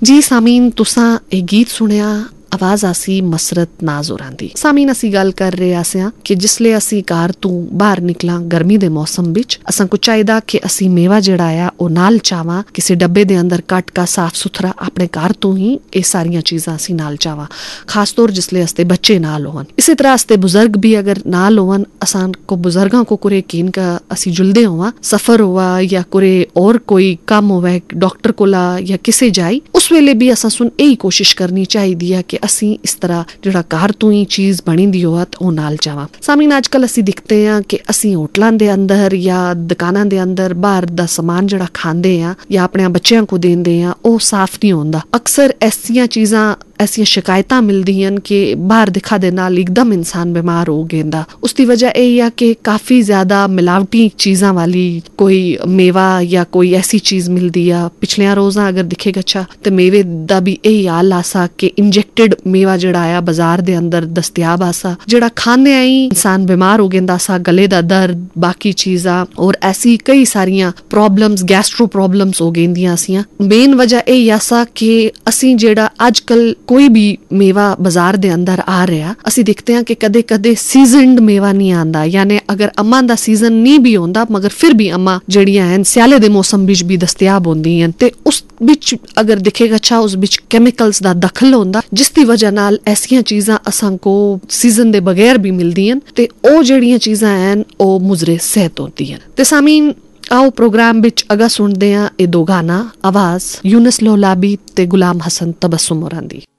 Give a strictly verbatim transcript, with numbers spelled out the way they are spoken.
जी सामीन, तुसां ਇਹ गीत सुनिया आवाज़ आसी मसरत नाज होरां दी। सामीन, असी गल कर रहे आसियां कि जिसले असी घर तू बाहर निकलां गर्मी दे मौसम विच असां को चाहिदा कि असी मेवा जिहड़ा आ ओ नाल चावां, किसी डब्बे दे अंदर कट का साफ सुथरा अपने घर तो ही ये सारियां चीज़ां असी नाल चावां, खास तौर जिसले असते बच्चे नाल होवन। इसी तरह असते बुजुर्ग भी अगर नाल होवन, असां को बुजुर्गां को कुरे कीन का असी जुलदे होवां, सफर होवा या कुरे और कोई कम होवे डॉक्टर कोला या किसे जाई, उस वेले भी असां सुन यही कोशिश करनी चाहिदी है कि असी इस तरह जिहड़ा घर तो ही चीज़ बनी दी होआ ते ओह नाल जावां। सामीन, अजकल असी दिखते हैं कि असी होटलां दे अंदर या दुकानां दे अंदर बाहर दा समान जिहड़ा खांदे हैं या अपने बच्चों को देंदे हैं ओह साफ नहीं होंदा। अक्सर ऐसियां चीज़ां ऐसियां शिकायतां मिलदियां कि बाहर दिखा दे नाल एकदम इंसान बीमार हो गेंदा। उसकी वजह यही है कि काफ़ी ज़्यादा मिलावटी चीज़ां वाली कोई मेवा या कोई ऐसी चीज़ मिलदी है। पिछलियां रोज़ां अगर दिखेगा अच्छा तो मेवे दा भी यही हाल आसा कि इंजैक्टेड मेवा जिहड़ा आया बाजार दे अंदर दस्तयाब आसा, जिहड़ा खाने आई इंसान बीमार हो गेंदा सा, गले दा दर्द, बाकी चीज़ां और ऐसी कई सारियां प्रॉब्लम्स, गैस्ट्रो प्रॉब्लम्स हो गेंदियां सियां। मेन वजह यही आसा कि असी जिहड़ा अजकल कोई भी मेवा बाजार दे अंदर आ रहा, असी देखते हैं कि कदे कदे सीजनड मेवा नहीं आंदा, यानी अगर अम्मा दा सीजन नहीं भी होंदा मगर फिर भी अम्मा जड़ियां हैं स्याले दे मौसम विच भी दस्तयाब होंदियां ते उस विच अगर दिखेगा अच्छा उस विच केमिकल्स दा दखल होंदा, जिसदी वजह नाल ऐसियां चीज़ां असां को सीजन दे बगैर भी मिलदियां ते ओह जड़ियां चीज़ां हैं ओह मुजरे सेहत होंदियां। ते सामीन, आओ प्रोग्राम विच अगा सुनदे आं ए दो गाना, आवाज़ यूनुस लोलाबी ते गुलाम हसन तबस्सुम होरां दी।